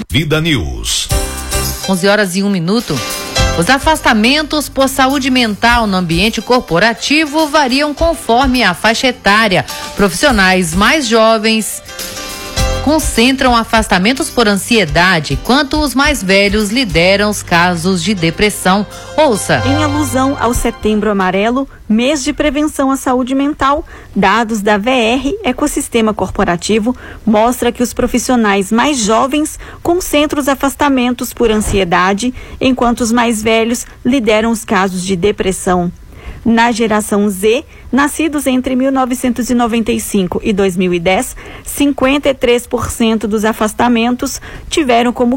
Vida News. 11h01. Os afastamentos por saúde mental no ambiente corporativo variam conforme a faixa etária. Profissionais mais jovens concentram afastamentos por ansiedade, enquanto os mais velhos lideram os casos de depressão. Ouça. Em alusão ao Setembro Amarelo, mês de prevenção à saúde mental, dados da VR Ecossistema Corporativo mostra que os profissionais mais jovens concentram os afastamentos por ansiedade, enquanto os mais velhos lideram os casos de depressão. Na geração Z, nascidos entre 1995 e 2010, 53% dos afastamentos tiveram como